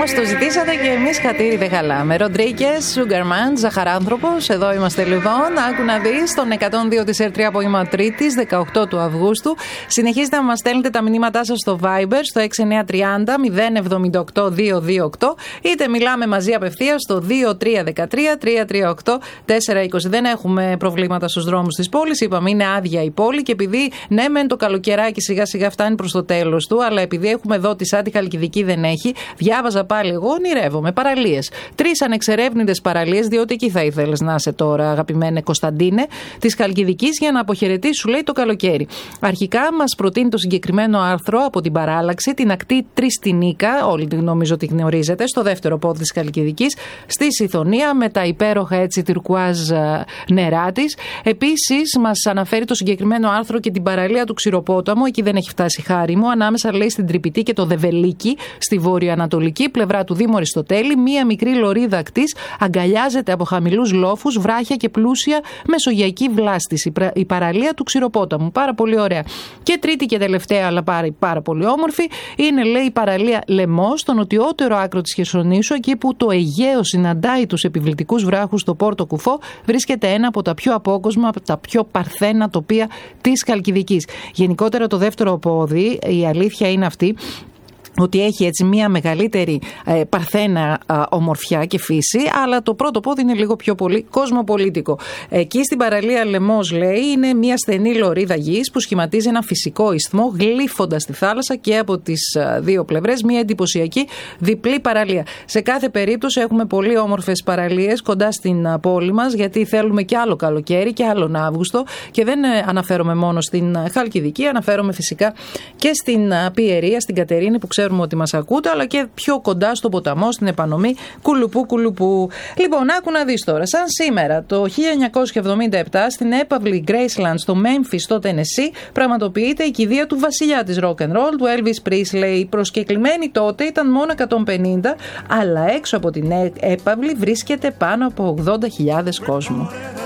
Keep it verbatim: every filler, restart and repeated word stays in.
μας το ζητήσατε και εμείς χατήρι δεν χαλάμε. Ροντρίκες, Σούγκαρμαν, Ζαχαράνθρωπος. Εδώ είμαστε λοιπόν. Άκου να δεις τον εκατόν δύο της ΕΡΤ τρία απόγευμα Τρίτης, δεκαοκτώ του Αυγούστου. Συνεχίζετε να μας στέλνετε τα μηνύματά σας στο Viber στο έξι εννιά τριάντα μηδέν εβδομήντα οκτώ διακόσια είκοσι οκτώ, είτε μιλάμε μαζί απευθείας στο δύο τρία ένα τρία τρία τρία οκτώ τέσσερα είκοσι. Δεν έχουμε προβλήματα στους δρόμους της πόλης. Είπαμε είναι άδεια η πόλη και επειδή ναι, μεν το καλοκαιράκι σιγά σιγά φτάνει προς το τέλος του, αλλά επειδή έχουμε εδώ τη Σάντι Χαλκιδική δεν έχει. Διάβαζα πάλι εγώ, ονειρεύομαι. Παραλίες. Τρεις ανεξερεύνητες παραλίες, διότι εκεί θα ήθελες να είσαι τώρα, αγαπημένε Κωνσταντίνε, της Χαλκιδικής για να αποχαιρετήσεις, σου λέει, το καλοκαίρι. Αρχικά μας προτείνει το συγκεκριμένο άρθρο από την παράλαξη, την ακτή Τριστινίκα, όλοι νομίζω ότι γνωρίζετε, στο δεύτερο πόδι της Χαλκιδικής, στη Σιθωνία, με τα υπέροχα έτσι τυρκουάζ νερά της. Επίσης, μας αναφέρει το συγκεκριμένο άρθρο και την παραλία του Ξηροπόταμου, εκεί δεν έχει φτάσει χάρη μου, ανάμεσα λέει στην Τρυπητή και το Δεβελίκι, στη βόρειο-ανατολική πλευρά του Δήμου Αριστοτέλη, μία μικρή λωρίδα ακτής αγκαλιάζεται από χαμηλούς λόφους, βράχια και πλούσια μεσογειακή βλάστηση. Η παραλία του Ξηροπόταμου. Πάρα πολύ ωραία. Και τρίτη και τελευταία, αλλά πάρα, πάρα πολύ όμορφη, είναι λέει η παραλία Λεμός, στο νοτιότερο άκρο της Χερσονήσου, εκεί που το Αιγαίο συναντάει τους επιβλητικούς βράχους στο Πόρτο Κουφό, βρίσκεται ένα από τα πιο απόκοσμα, από τα πιο παρθένα τοπία της Χαλκιδικής. Γενικότερα το δεύτερο πόδι, η αλήθεια είναι αυτή, ότι έχει έτσι μια μεγαλύτερη ε, παρθένα ε, ομορφιά και φύση, αλλά το πρώτο πόδι είναι λίγο πιο πολύ κοσμοπολίτικο. Εκεί στην παραλία Λεμός, λέει, είναι μια στενή λωρίδα γης που σχηματίζει ένα φυσικό ισθμό, γλύφοντας τη θάλασσα και από τις ε, δύο πλευρές μια εντυπωσιακή διπλή παραλία. Σε κάθε περίπτωση έχουμε πολύ όμορφες παραλίες κοντά στην ε, πόλη μας, γιατί θέλουμε και άλλο καλοκαίρι και άλλον Αύγουστο, και δεν ε, αναφέρομαι μόνο στην ε, Χαλκιδική, αναφέρομαι φυσικά και στην ε, Πιερία, στην Κατερίνη, που ξέρουμε ότι μας ακούτε, αλλά και πιο κοντά στον ποταμό, στην επανομή Κουλουπού Κουλουπού. Λοιπόν, άκου να δεις τώρα. Σαν σήμερα το χίλια εννιακόσια εβδομήντα επτά στην έπαυλη Graceland στο Memphis, στο Τενεσί, πραγματοποιείται η κηδεία του βασιλιά της rock and roll, του Elvis Presley. Η προσκεκλημένη τότε ήταν μόνο εκατόν πενήντα, αλλά έξω από την έπαυλη βρίσκεται πάνω από ογδόντα χιλιάδες κόσμο.